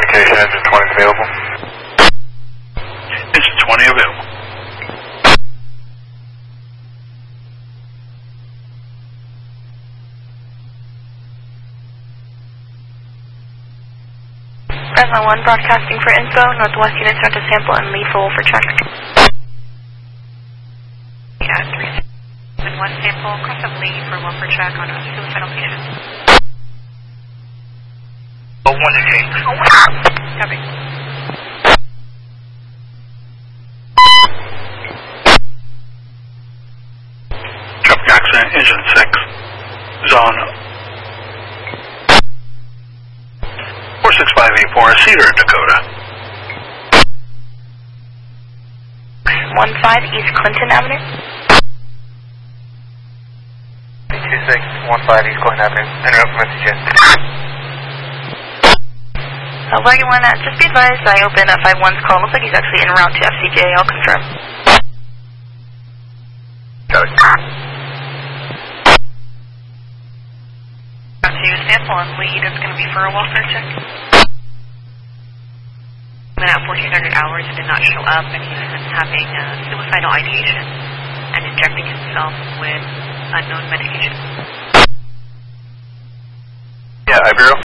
location, engine 20 is available. Engine 20 available. Fresno 1 broadcasting for info. Northwest units are to sample and lead for Wolfer check. Yeah, 371 sample, cross up lead for Wolfer check on a suicidal patient. 1 to James. Copy. Traffic accident, engine 6. Zone 46584, Cedar, Dakota. 15 East Clinton Avenue. 2615 East Clinton Avenue. Interrupt message. Wagon 1, just be advised, I open 51's call. Looks like he's actually en route to FCJ. I'll confirm. Got it. Got to sample and lead. It's going to be for a welfare check. Went out 1400 hours and did not show up, and he was having suicidal ideation and injecting himself with unknown medication. Yeah, Ibero.